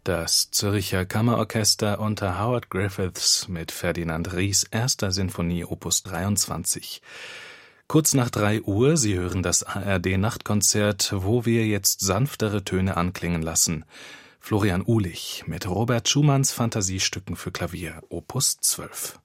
Das Zürcher Kammerorchester unter Howard Griffiths mit Ferdinand Ries 1. Sinfonie Opus 23. Kurz nach 3 Uhr, Sie hören das ARD-Nachtkonzert, wo wir jetzt sanftere Töne anklingen lassen. Florian Uhlich mit Robert Schumanns Fantasiestücken für Klavier, Opus 12.